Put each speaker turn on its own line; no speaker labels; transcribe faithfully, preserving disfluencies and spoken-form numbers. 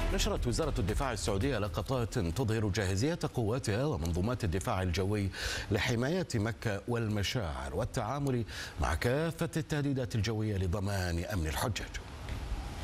نشرت وزارة الدفاع السعودية لقطات تظهر جاهزية قواتها ومنظومات الدفاع الجوي لحماية مكة والمشاعر والتعامل مع كافة التهديدات الجوية لضمان أمن الحجاج.